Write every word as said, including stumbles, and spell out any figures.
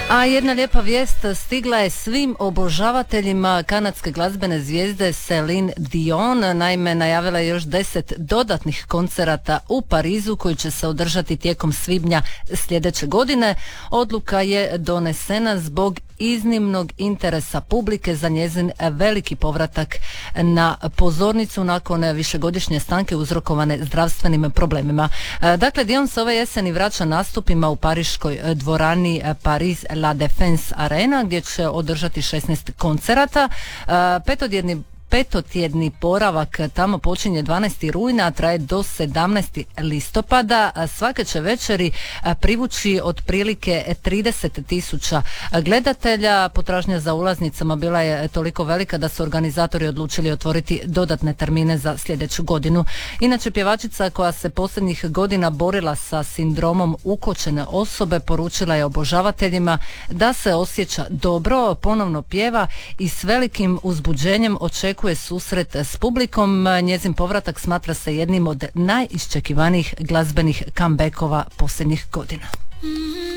A jedna lijepa vijest stigla je svim obožavateljima kanadske glazbene zvijezde Celine Dion. Naime, najavila je još deset dodatnih koncerata u Parizu koji će se održati tijekom svibnja sljedeće godine. Odluka je donesena zbog iznimnog interesa publike za njezin veliki povratak na pozornicu nakon višegodišnje stanke uzrokovane zdravstvenim problemima. Dakle, Dion se ove jeseni vraća nastupima u pariškoj dvorani Paris La Défense Arena gdje će održati šesnaest koncerata. Petodjedni Petotjedni boravak tamo počinje dvanaestog rujna, a traje do sedamnaestog listopada. Svake će večeri privući otprilike trideset tisuća gledatelja. Potražnja za ulaznicama bila je toliko velika da su organizatori odlučili otvoriti dodatne termine za sljedeću godinu. Inače, pjevačica koja se posljednjih godina borila sa sindromom ukočene osobe poručila je obožavateljima da se osjeća dobro, ponovno pjeva i s velikim uzbuđenjem očekuje susret s publikom. Njezin povratak smatra se jednim od najisčekivanijih glazbenih comebackova posljednjih godina.